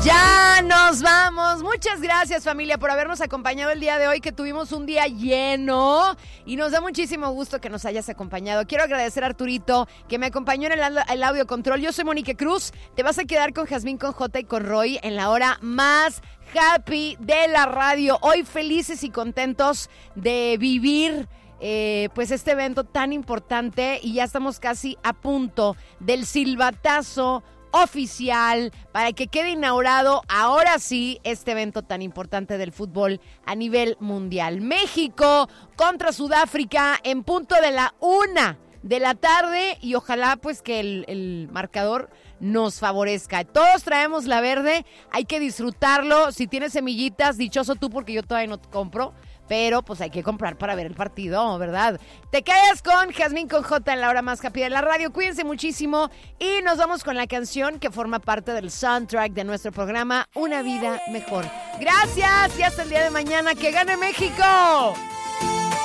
Ya nos vamos. Muchas gracias, familia, por habernos acompañado el día de hoy, que tuvimos un día lleno y nos da muchísimo gusto que nos hayas acompañado. Quiero agradecer a Arturito, que me acompañó en el audio control. Yo soy Monique Cruz. Te vas a quedar con Jazmín, con Jota y con Roy en la hora más happy de la radio. Hoy felices y contentos de vivir pues este evento tan importante, y ya estamos casi a punto del silbatazo oficial para que quede inaugurado ahora sí este evento tan importante del fútbol a nivel mundial. México contra Sudáfrica en punto de la 1 de la tarde, y ojalá pues que el marcador nos favorezca. Todos traemos la verde, hay que disfrutarlo. Si tienes semillitas, dichoso tú, porque yo todavía no compro, pero pues hay que comprar para ver el partido, ¿verdad? Te quedas con Jazmín, con J en la hora más happy de la radio. Cuídense muchísimo y nos vamos con la canción que forma parte del soundtrack de nuestro programa Una Vida Mejor. Gracias y hasta el día de mañana. ¡Que gane México!